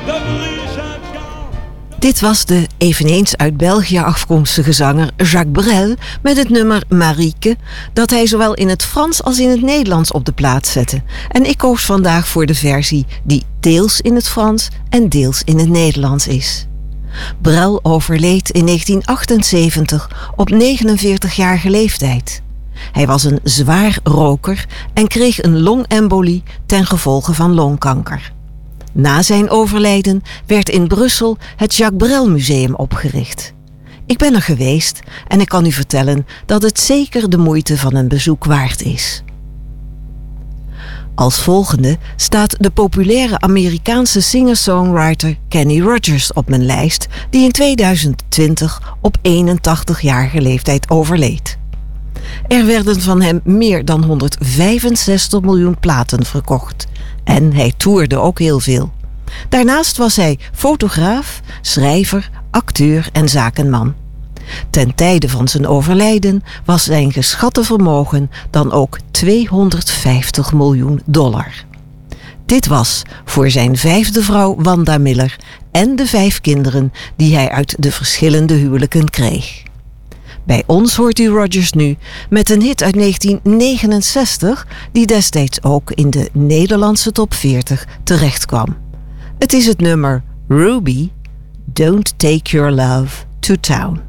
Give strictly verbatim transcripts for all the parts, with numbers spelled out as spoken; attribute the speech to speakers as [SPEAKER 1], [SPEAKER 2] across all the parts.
[SPEAKER 1] Dit was de eveneens uit België afkomstige zanger Jacques Brel met het nummer Marieke, dat hij zowel in het Frans als in het Nederlands op de plaat zette. En ik koos vandaag voor de versie die deels in het Frans en deels in het Nederlands is. Brel overleed in negentien achtenzeventig op negenenveertigjarige leeftijd. Hij was een zwaar roker en kreeg een longembolie ten gevolge van longkanker. Na zijn overlijden werd in Brussel het Jacques Brel Museum opgericht. Ik ben er geweest en ik kan u vertellen dat het zeker de moeite van een bezoek waard is. Als volgende staat de populaire Amerikaanse singer-songwriter Kenny Rogers op mijn lijst, die in tweeduizend twintig op eenentachtigjarige leeftijd overleed. Er werden van hem meer dan honderdvijfenzestig miljoen platen verkocht. En hij toerde ook heel veel. Daarnaast was hij fotograaf, schrijver, acteur en zakenman. Ten tijde van zijn overlijden was zijn geschatte vermogen dan ook tweehonderdvijftig miljoen dollar. Dit was voor zijn vijfde vrouw Wanda Miller en de vijf kinderen die hij uit de verschillende huwelijken kreeg. Bij ons hoort u Rogers nu met een hit uit negentien negenenzestig die destijds ook in de Nederlandse top veertig terechtkwam. Het is het nummer Ruby, Don't Take Your Love to Town.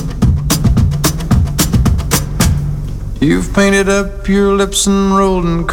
[SPEAKER 2] You've painted up your lips and rolled and